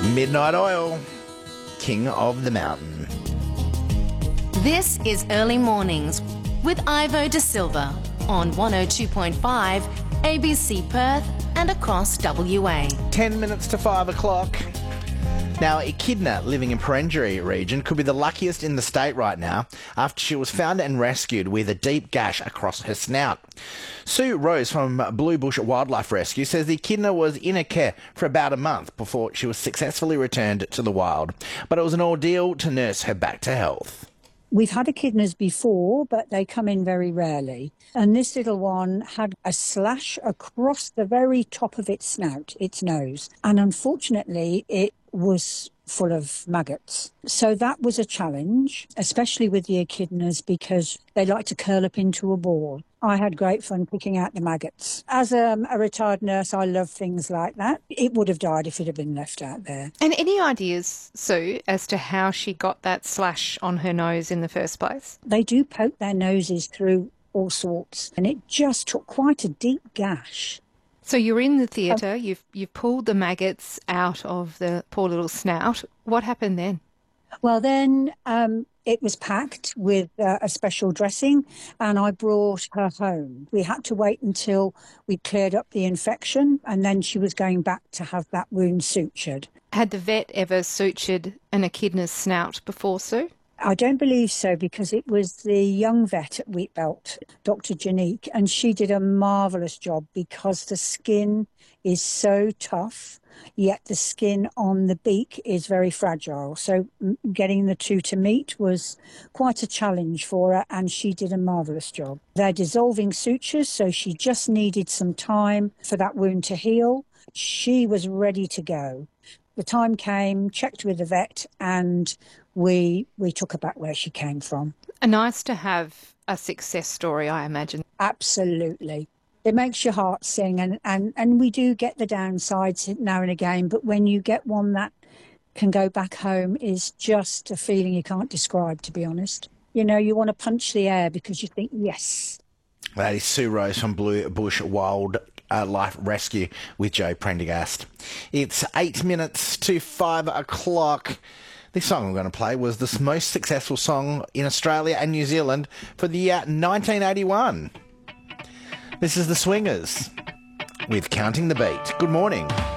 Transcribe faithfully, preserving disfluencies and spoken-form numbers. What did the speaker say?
Midnight Oil, King of the Mountain. This is Early Mornings with Ivo De Silva on one oh two point five A B C Perth and across W A. Ten minutes to five o'clock. Now, a echidna living in Perenjori region could be the luckiest in the state right now after she was found and rescued with a deep gash across her snout. Sue Rose from Blue Bush Wildlife Rescue says the echidna was in her care for about a month before she was successfully returned to the wild, but it was an ordeal to nurse her back to health. We've had echidnas before, but they come in very rarely. And this little one had a slash across the very top of its snout, its nose. And unfortunately, it was full of maggots. So that was a challenge, especially with the echidnas, because they like to curl up into a ball. I had great fun picking out the maggots. As um, a retired nurse, I love things like that. It would have died if it had been left out there. And any ideas, Sue, as to how she got that slash on her nose in the first place? They do poke their noses through all sorts, and it just took quite a deep gash. So you're in the theatre, you've you've pulled the maggots out of the poor little snout. What happened then? Well, then um, it was packed with uh, a special dressing, and I brought her home. We had to wait until we cleared up the infection, and then she was going back to have that wound sutured. Had the vet ever sutured an echidna's snout before, Sue? I don't believe so, because it was the young vet at Wheatbelt, Doctor Janique, and she did a marvellous job because the skin is so tough, yet the skin on the beak is very fragile. So getting the two to meet was quite a challenge for her, and she did a marvellous job. They're dissolving sutures, so she just needed some time for that wound to heal. She was ready to go. The time came, checked with the vet, and we we took her back where she came from. And nice to have a success story, I imagine. Absolutely. It makes your heart sing, and, and, and we do get the downsides now and again, but when you get one that can go back home is just a feeling you can't describe, to be honest. You know, you want to punch the air because you think, yes. That is Sue Rose from Blue Bush Wild Uh, Life Rescue with Joe Prendergast. It's eight minutes to five o'clock. This song I'm going to play was the most successful song in Australia and New Zealand for the year nineteen eighty-one. This is The Swingers with Counting the Beat. Good morning.